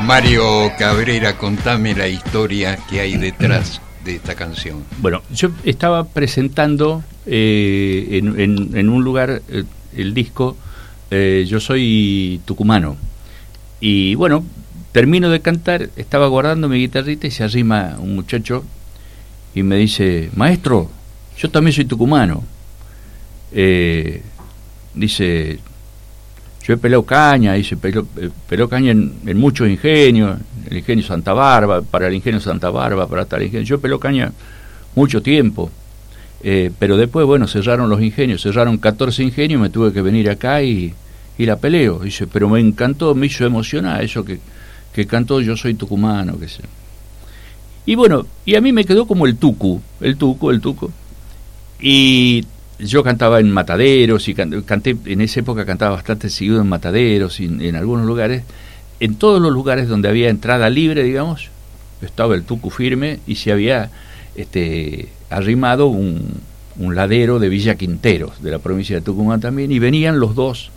Mario Cabrera, contame la historia que hay detrás de esta canción. Bueno, yo estaba presentando en un lugar el disco, yo soy tucumano, y bueno, termino de cantar, estaba guardando mi guitarrita y se arrima un muchacho y me dice: maestro, yo también soy tucumano. Dice: yo he pelado caña, peló caña en muchos ingenios, el ingenio Santa Bárbara, para el ingenio Santa Bárbara, para tal ingenio. Yo peló caña mucho tiempo, pero después, bueno, cerraron los ingenios, cerraron 14 ingenios, me tuve que venir acá y la peleo. Dice: pero me encantó, me hizo emocionar eso que cantó Yo soy tucumano, qué sé. Y bueno, y a mí me quedó como el tucu. Y yo cantaba en mataderos y canté, en esa época cantaba bastante seguido en mataderos y en algunos lugares. En todos los lugares donde había entrada libre, digamos, estaba el tucu firme, y se había arrimado un ladero de Villa Quinteros, de la provincia de Tucumán también, y venían los dos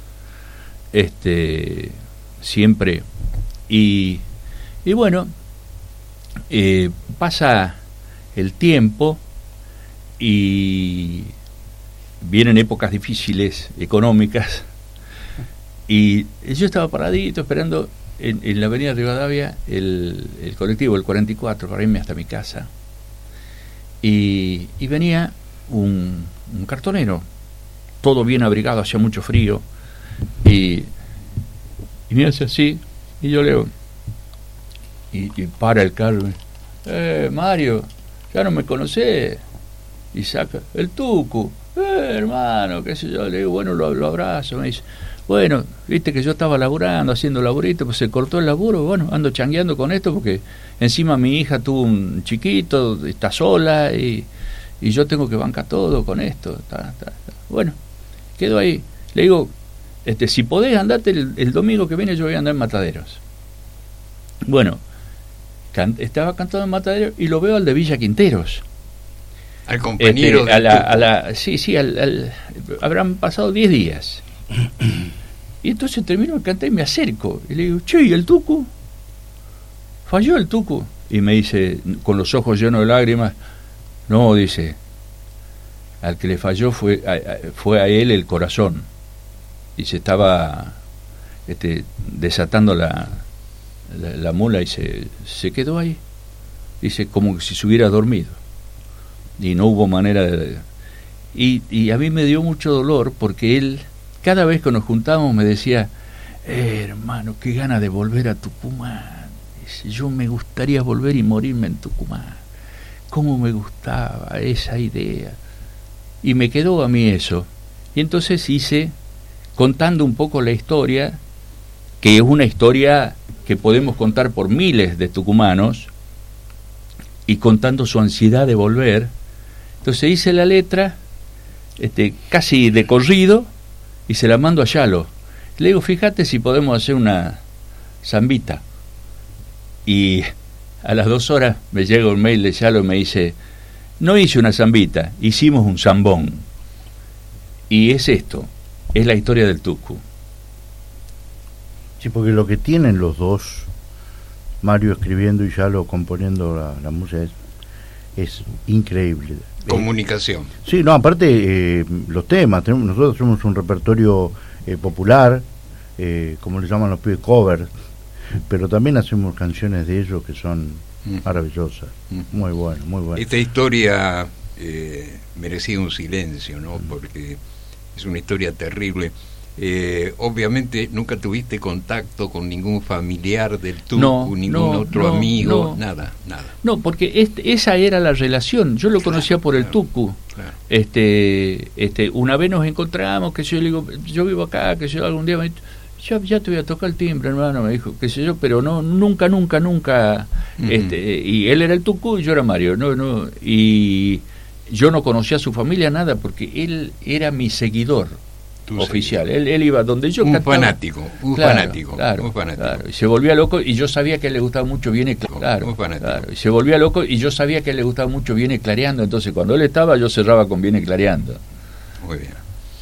siempre. Y bueno, pasa el tiempo y vienen épocas difíciles económicas, y yo estaba paradito esperando en la avenida Rivadavia el colectivo, el 44, para irme hasta mi casa, y venía un cartonero, todo bien abrigado, hacía mucho frío, y me hace así, y yo leo, y para el carro, Mario, ya no me conocés, y saca el tucu, hermano, qué sé yo. Le digo, bueno, lo abrazo, me dice, bueno, viste que yo estaba laburando, haciendo laburito, pues se cortó el laburo, bueno, ando changueando con esto porque encima mi hija tuvo un chiquito, está sola, y yo tengo que bancar todo con esto, bueno, quedo ahí, le digo, si podés andate el domingo que viene, yo voy a andar en Mataderos. Bueno, estaba cantando en Mataderos y lo veo al de Villa Quinteros, al compañero habrán pasado 10 días, y entonces termino de cantar y me acerco y le digo, che, ¿y el tucu? ¿Falló el tucu? Y me dice, con los ojos llenos de lágrimas, no, dice, al que le falló fue a él el corazón, y se estaba desatando la mula, y se quedó ahí, dice, como si se hubiera dormido, y no hubo manera de... Y a mí me dio mucho dolor, porque él, cada vez que nos juntábamos, me decía, hermano, qué gana de volver a Tucumán. Dice, yo me gustaría volver y morirme en Tucumán. Cómo me gustaba esa idea. Y me quedó a mí eso. Y entonces hice, contando un poco la historia, que es una historia que podemos contar por miles de tucumanos, y contando su ansiedad de volver. Entonces hice la letra casi de corrido y se la mando a Yalo. Le digo, fíjate si podemos hacer una zambita. Y a las 2 horas me llega un mail de Yalo y me dice, no hice una zambita, hicimos un zambón. Y es esto, es la historia del tucu. Sí, porque lo que tienen los dos, Mario escribiendo y Yalo componiendo la música, es increíble. Comunicación. Sí, no, aparte los temas, nosotros tenemos un repertorio popular, como le llaman los pibes, cover, pero también hacemos canciones de ellos que son maravillosas, muy bueno, muy bueno. Esta historia merecía un silencio, ¿no? Porque es una historia terrible. Obviamente nunca tuviste contacto con ningún familiar del tucu, ningún otro amigo, nada. No, porque esa era la relación. Yo lo conocía por el tucu. Claro. Una vez nos encontramos, que yo le digo, yo vivo acá, que yo algún día me ya te voy a tocar el timbre, hermano, me dijo, qué sé yo, pero no, nunca. Y él era el tucu y yo era Mario, no, y yo no conocía a su familia, nada, porque él era mi seguidor oficial. Él iba donde yo cantaba. Fanático. Claro, y se volvía loco, y yo sabía que a él le gustaba mucho Viene Claro, y se volvía loco, y yo sabía que a él le gustaba mucho Viene Clareando, entonces cuando él estaba yo cerraba con Viene Clareando. Muy bien.